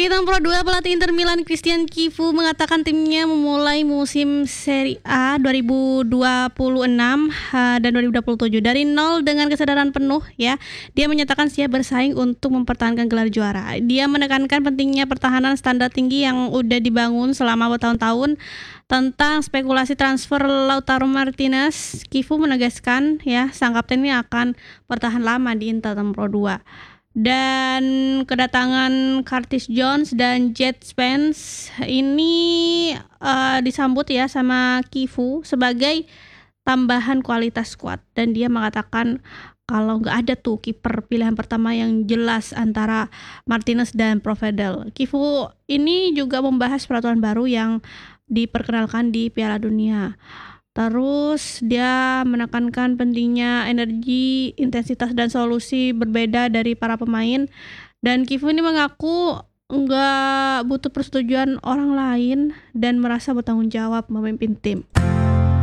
Di nomor 2, pelatih Inter Milan Christian Chivu mengatakan timnya memulai musim Serie A 2026 dan 2027 dari nol dengan kesadaran penuh ya. Dia menyatakan siap bersaing untuk mempertahankan gelar juara. Dia menekankan pentingnya pertahanan standar tinggi yang udah dibangun selama bertahun-tahun. Tentang spekulasi transfer Lautaro Martinez, Chivu menegaskan ya sang kapten ini akan bertahan lama di Inter nomor 2. Dan kedatangan Curtis Jones dan Jet Spence ini disambut ya sama Chivu sebagai tambahan kualitas squad, dan dia mengatakan kalau nggak ada tuh kiper pilihan pertama yang jelas antara Martinez dan Provedel. Chivu ini juga membahas peraturan baru yang diperkenalkan di Piala Dunia. Terus dia menekankan pentingnya energi, intensitas, dan solusi berbeda dari para pemain. Dan Chivu ini mengaku nggak butuh persetujuan orang lain dan merasa bertanggung jawab memimpin tim.